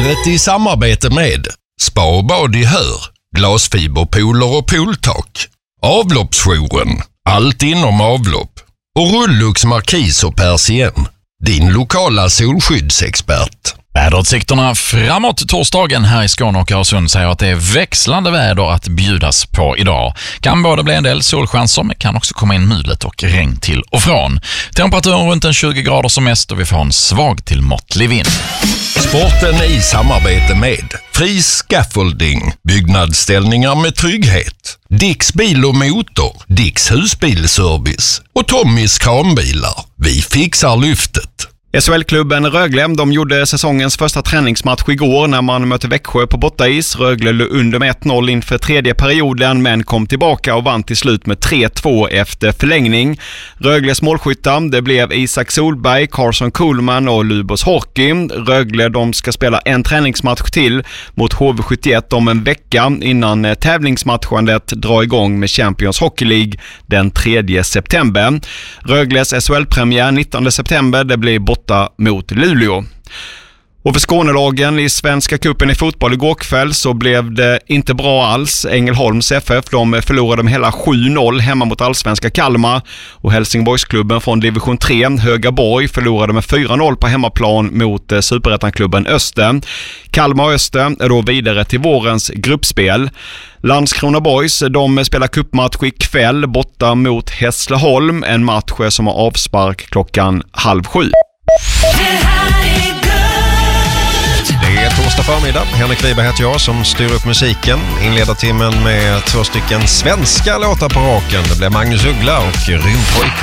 Vädret i samarbete med Spa och bad i Hör, glasfiberpooler och pooltak, Avloppsjouren, allt inom avlopp och Rullux Markis och Persien, din lokala solskyddsexpert. Väderutsikterna framåt torsdagen här i Skåne och Öresund säger att det är växlande väder att bjudas på idag. Kan både bli en del solchanser, men kan också komma in mulet och regn till och från. Temperaturen runt en 20 grader som mest och vi får en svag till måttlig vind. Sporten i samarbete med Fri Scaffolding, byggnadsställningar med trygghet, Dicks bil och motor, Dicks husbilservice och Tommys kranbilar. Vi fixar lyftet. SHL-klubben Rögle, de gjorde säsongens första träningsmatch igår när man mötte Växjö på bortais. Rögle låg under med 1-0 inför tredje perioden men kom tillbaka och vann till slut med 3-2 efter förlängning. Rögles målskyttar, det blev Isak Solberg, Carson Kuhlman och Lubos Hockey. Rögle, de ska spela en träningsmatch till mot HV71 om en vecka innan tävlingsmatchandet drar igång med Champions Hockey League den 3 september. Rögles SHL-premiär 19 september, det blir borta mot Luleå. Och för Skånelagen i Svenska cupen i fotboll igår kväll så blev det inte bra alls. Ängelholms FF, de förlorade med hela 7-0 hemma mot allsvenska Kalmar. Och Helsingborgsklubben från division 3, Högaborg, förlorade med 4-0 på hemmaplan mot superettanklubben Öster. Kalmar och Öster är då vidare till vårens gruppspel. Landskrona Boys, de spelar cupmatch ikväll borta mot Hässleholm. En match som har avspark 6:30. Det är torsdag förmiddag. Henrik Wiberg heter jag som styr upp musiken. Inleder timmen med 2 stycken svenska låtar på raken. Det blir Magnus Uggla och Rymdpojke.